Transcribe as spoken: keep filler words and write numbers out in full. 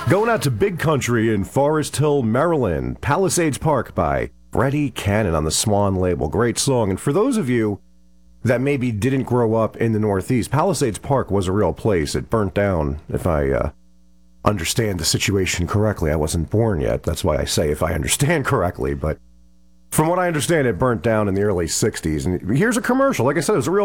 Going out to Big Country in Forest Hill, Maryland, Palisades Park by Freddie Cannon on the Swan label. Great song. And for those of you that maybe didn't grow up in the Northeast, Palisades Park was a real place. It burnt down, if I uh, understand the situation correctly. I wasn't born yet. That's why I say if I understand correctly. But from what I understand, it burnt down in the early sixties. And here's a commercial. Like I said, it was a real